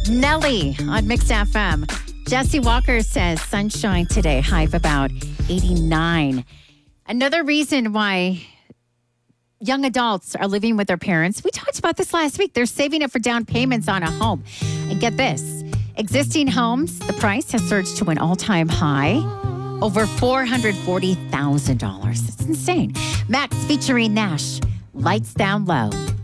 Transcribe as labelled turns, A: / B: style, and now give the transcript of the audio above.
A: Nelly on Mixed FM. Jesse Walker says sunshine today, high of about 89. Another reason why young adults are living with their parents. We talked about this last week. They're saving up for down payments on a home. And get this, existing homes, the price has surged to an all-time high, over $440,000. It's insane. Max featuring Nash, Lights Down Low.